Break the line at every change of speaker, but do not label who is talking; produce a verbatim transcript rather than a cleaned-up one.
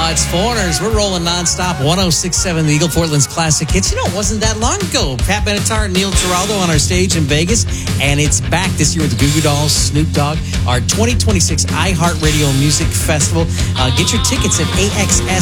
Uh, it's Foreigners. We're rolling nonstop. one oh six point seven The Eagle, Portland's classic hits. You know, it wasn't that long ago. Pat Benatar and Neil Giraldo on our stage in Vegas. And it's back this year with the Goo Goo Dolls, Snoop Dogg, our twenty twenty-six iHeartRadio Music Festival. Uh, get your tickets at A X S.